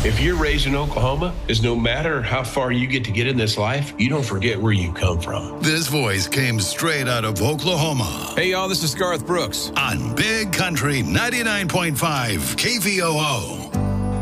If you're raised in Oklahoma, is no matter how far you get in this life, you don't forget where you come from. This voice came straight out of Oklahoma. Hey, y'all, this is Garth Brooks. On Big Country 99.5 KVOO.